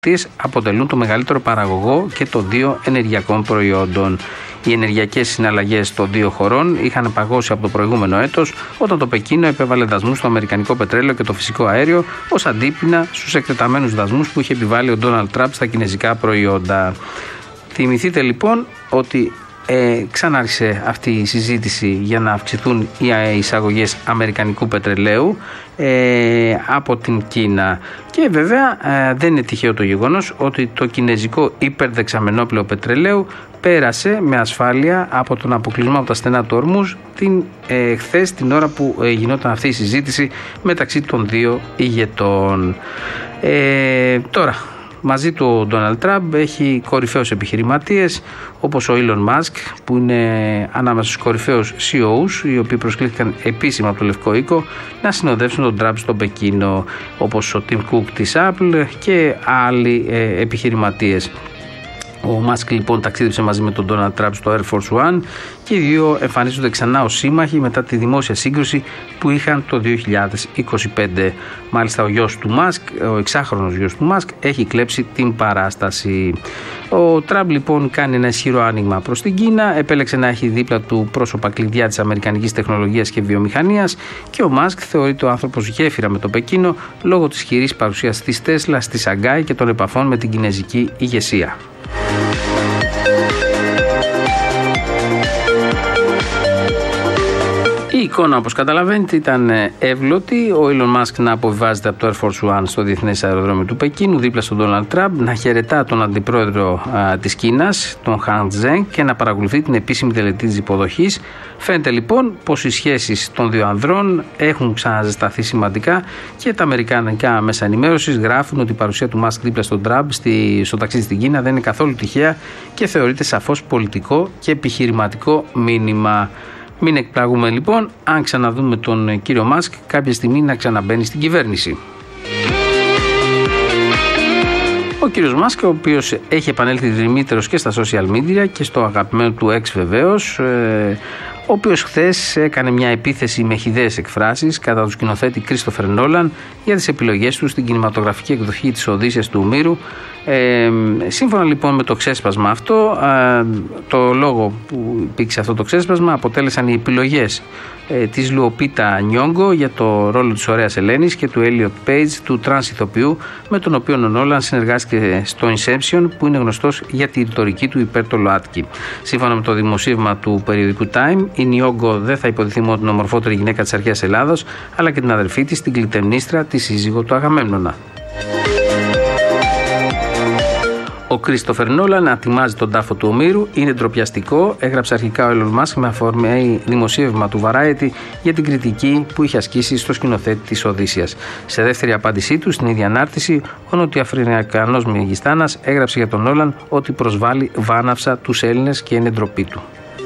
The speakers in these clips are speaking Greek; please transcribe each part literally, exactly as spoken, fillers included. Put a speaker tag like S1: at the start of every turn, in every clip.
S1: αποτελούν το μεγαλύτερο παραγωγό και των δύο ενεργειακών προϊόντων. Οι ενεργειακές συναλλαγές των δύο χωρών είχαν παγώσει από το προηγούμενο έτος, όταν το Πεκίνο επέβαλε δασμούς στο αμερικανικό πετρέλαιο και το φυσικό αέριο ως αντίπεινα στους εκτεταμένους δασμούς που είχε επιβάλει ο Ντόναλντ Τραμπ στα κινεζικά προϊόντα. Θυμηθείτε λοιπόν ότι Ε, ξανάρχισε αυτή η συζήτηση για να αυξηθούν οι εισαγωγές αμερικανικού πετρελαίου ε, από την Κίνα. Και βέβαια ε, δεν είναι τυχαίο το γεγονός ότι το κινέζικο υπερδεξαμενόπλαιο πετρελαίου πέρασε με ασφάλεια από τον αποκλεισμό από τα στενά του Ορμούζ την, ε, χθες την ώρα που ε, γινόταν αυτή η συζήτηση μεταξύ των δύο ηγετών. Ε, τώρα μαζί του ο Ντόναλντ Τραμπ έχει κορυφαίους επιχειρηματίες όπως ο Elon Musk, που είναι ανάμεσα στους κορυφαίους σι ι όους, οι οποίοι προσκλήθηκαν επίσημα από το Λευκό Οίκο να συνοδεύσουν τον Τραμπ στο Πεκίνο, όπως ο Tim Cook της Apple και άλλοι ε, επιχειρηματίες. Ο Μάσκ λοιπόν ταξίδεψε μαζί με τον Ντόναλντ Τραμπ στο Air Force One και οι δύο εμφανίζονται ξανά ως σύμμαχοι μετά τη δημόσια σύγκρουση που είχαν το δύο χιλιάδες είκοσι πέντε. Μάλιστα ο γιος του Μάσκ, ο εξάχρονος γιος του Μάσκ, έχει κλέψει την παράσταση. Ο Τραμπ λοιπόν κάνει ένα ισχυρό άνοιγμα προς την Κίνα, επέλεξε να έχει δίπλα του πρόσωπα κλειδιά της αμερικανικής τεχνολογίας και βιομηχανίας και ο Μάσκ θεωρείται ο άνθρωπος γέφυρα με το Πεκίνο λόγω της ισχυρής παρουσίας της Τέσλα στη Σαγκάη και των επαφών με την κινέζικη ηγεσία. Η εικόνα, όπως καταλαβαίνετε, ήταν εύγλωτη. Ο Elon Musk να αποβιβάζεται από το Air Force One στο Διεθνές Αεροδρόμιο του Πεκίνου, δίπλα στον Donald Trump, να χαιρετά τον αντιπρόεδρο α, της Κίνας, τον Han Zheng, και να παρακολουθεί την επίσημη τελετή της υποδοχής. Φαίνεται λοιπόν πως οι σχέσεις των δύο ανδρών έχουν ξαναζεσταθεί σημαντικά και τα αμερικανικά μέσα ενημέρωσης γράφουν ότι η παρουσία του Musk δίπλα στον Trump στη, στο ταξίδι στην Κίνα δεν είναι καθόλου τυχαία και θεωρείται σαφώς πολιτικό και επιχειρηματικό μήνυμα. Μην εκπλαγούμε λοιπόν αν ξαναδούμε τον κύριο Μάσκ κάποια στιγμή να ξαναμπαίνει στην κυβέρνηση. Ο κύριος Μάσκ, ο οποίος έχει επανέλθει δρυμύτερος και στα social media και στο αγαπημένο του X βεβαίως, ο οποίος χθες έκανε μια επίθεση με χυδαίες εκφράσεις κατά του σκηνοθέτη Κρίστοφερ Νόλαν για τις επιλογές του στην κινηματογραφική εκδοχή της Οδύσσειας του Ομήρου. Ε, σύμφωνα λοιπόν με το ξέσπασμα αυτό, ε, το λόγο που υπήρξε αυτό το ξέσπασμα αποτέλεσαν οι επιλογές ε, της Λουοπίτα Νιόγκο για το ρόλο της ωραίας Ελένης και του Έλιοτ Πέιτζ, του τρανς ηθοποιού με τον οποίο ο Νόλαν συνεργάστηκε στο Inception, που είναι γνωστός για τη ρητορική του υπέρ το ΛΟΑΤΚΙ. Σύμφωνα με το δημοσίευμα του περιοδικού Time, η Νιόγκο δεν θα υποδηθεί μόνο την ομορφότερη γυναίκα της αρχαίας Ελλάδος, αλλά και την αδερφή της, την Κλιτεμνίστρα, τη σύζυγο του Αγαμέμνονα. Ο Κρίστοφερ Νόλαν ατιμάζει τον τάφο του Ομήρου, είναι ντροπιαστικό, έγραψε αρχικά ο Elon Musk με αφορμή δημοσίευμα του Variety για την κριτική που είχε ασκήσει στο σκηνοθέτη της Οδύσσειας. Σε δεύτερη απάντησή του στην ίδια ανάρτηση, ο Νοτιοαφρικανός Μεγιστάνας έγραψε για τον Νόλαν ότι προσβάλλει βάναυσα τους Έλληνες και είναι ντροπή του.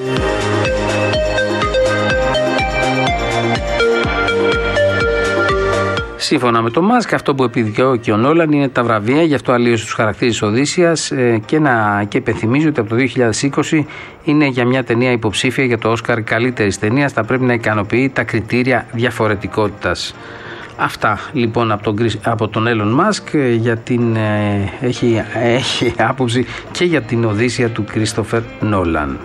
S1: Σύμφωνα με τον Μάσκ, αυτό που επιδιώκει ο Νόλαν είναι τα βραβεία, γι' αυτό αλλίωσε τους χαρακτήρες της Οδύσσειας και, να, και υπενθυμίζει ότι από το δύο χιλιάδες είκοσι είναι για μια ταινία υποψήφια για το Όσκαρ καλύτερης ταινίας, θα πρέπει να ικανοποιεί τα κριτήρια διαφορετικότητας. Αυτά λοιπόν από τον, από τον Elon Musk, για την, ε, έχει, έχει άποψη και για την Οδύσσεια του Κρίστοφερ Νόλαν.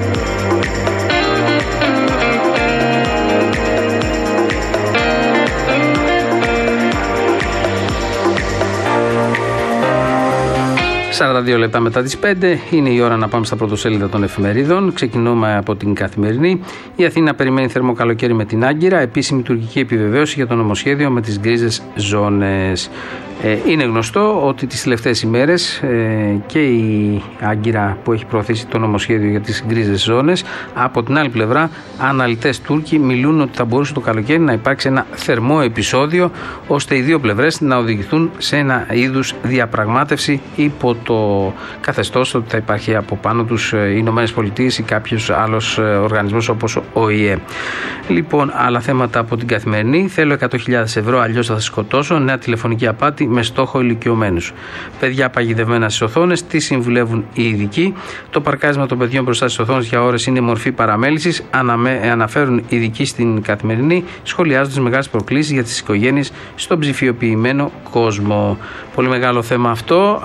S1: σαράντα δύο λεπτά μετά τις πέντε είναι η ώρα να πάμε στα πρωτοσέλιδα των εφημερίδων. Ξεκινούμε από την Καθημερινή. Η Αθήνα περιμένει θερμό καλοκαίρι με την Άγκυρα. Επίσημη τουρκική επιβεβαίωση για το νομοσχέδιο με τις γκρίζες ζώνες. Ε, είναι γνωστό ότι τις τελευταίες ημέρες ε, και η Άγκυρα που έχει προωθήσει το νομοσχέδιο για τις γκρίζες ζώνες, από την άλλη πλευρά αναλυτές Τούρκοι μιλούν ότι θα μπορούσε το καλοκαίρι να υπάρξει ένα θερμό επεισόδιο, ώστε οι δύο πλευρές να οδηγηθούν σε ένα είδους διαπραγμάτευση υπό το καθεστώς ότι θα υπάρχει από πάνω τους οι Ηνωμένες Πολιτείες ή κάποιος άλλος οργανισμός όπως ο ΟΗΕ. Λοιπόν, άλλα θέματα από την Καθημερινή. Θέλω εκατό χιλιάδες ευρώ, αλλιώς θα σας σκοτώσω. Νέα τηλεφωνική απάτη με στόχο ηλικιωμένους. Παιδιά παγιδευμένα στις οθόνες, τι συμβουλεύουν οι ειδικοί. Το παρκάρισμα των παιδιών μπροστά στις οθόνες για ώρες είναι μορφή παραμέλησης. Αναμε, αναφέρουν οι ειδικοί στην Καθημερινή, σχολιάζοντας τις μεγάλες προκλήσεις για τις οικογένειες στον ψηφιοποιημένο κόσμο. Πολύ μεγάλο θέμα αυτό.